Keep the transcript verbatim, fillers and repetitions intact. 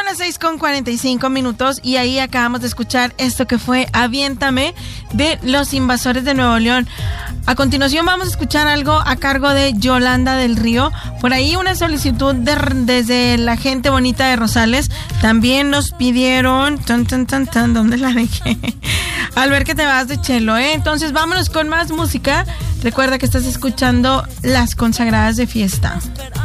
las seis con cuarenta y cinco minutos y ahí acabamos de escuchar esto que fue Aviéntame de Los Invasores de Nuevo León. A continuación vamos a escuchar algo a cargo de Yolanda del Río. Por ahí una solicitud de, desde la gente bonita de Rosales. También nos pidieron... Tan, tan, tan, tan, ¿dónde la dejé? Al ver que te vas de chelo, ¿eh? Entonces vámonos con más música. Recuerda que estás escuchando Las Consagradas de Fiesta.